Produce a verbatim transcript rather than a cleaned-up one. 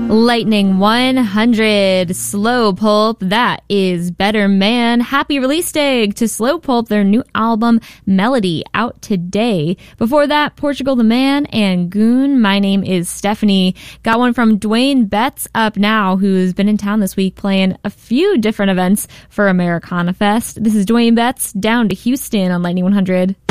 Lightning one hundred, Slow Pulp, that is Better Man. Happy release day to Slow Pulp, their new album, Melody, out today. Before that, Portugal the Man and Goon, My Name is Stephanie. Got one from Dwayne Betts up now, who's been in town this week playing a few different events for Americana Fest. This is Dwayne Betts, Down to Houston on Lightning one hundred.